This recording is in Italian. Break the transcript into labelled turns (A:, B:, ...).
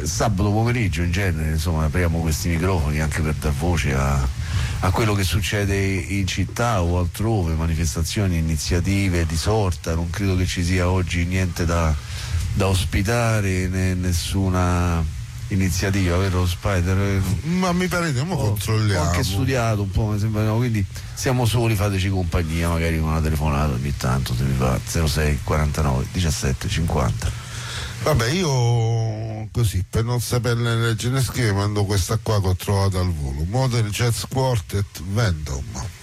A: sabato pomeriggio in genere, insomma, apriamo questi microfoni anche per dar voce a quello che succede in città o altrove, manifestazioni, iniziative di sorta. Non credo che ci sia oggi niente da ospitare, né nessuna iniziativa, vero Spider?
B: Ma mi pare che controlliamo.
A: Ho anche studiato un po', mi sembra, no? Quindi siamo soli, fateci compagnia, magari con una telefonata ogni tanto, se vi va, 06 49 17 50.
B: Vabbè, io così, per non saperle leggere né scrivere, mando questa qua che ho trovato al volo: Modern Jazz Quartet Vendom.